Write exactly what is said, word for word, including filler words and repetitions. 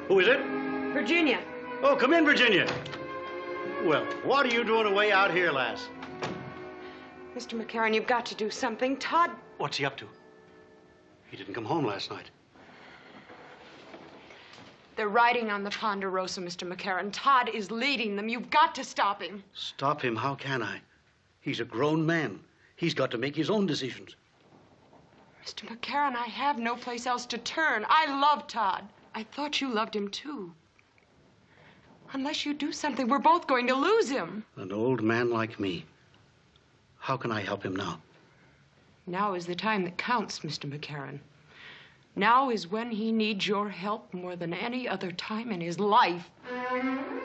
Who is it? Virginia. Oh, come in, Virginia. Well, what are you doing away out here, lass? Mister McCarran, you've got to do something. Todd... What's he up to? He didn't come home last night. They're riding on the Ponderosa, Mister McCarran. Todd is leading them. You've got to stop him. Stop him? How can I? He's a grown man. He's got to make his own decisions. Mister McCarran, I have no place else to turn. I love Todd. I thought you loved him, too. Unless you do something, we're both going to lose him. An old man like me. How can I help him now? Now is the time that counts, Mister McCarran. Now is when he needs your help more than any other time in his life.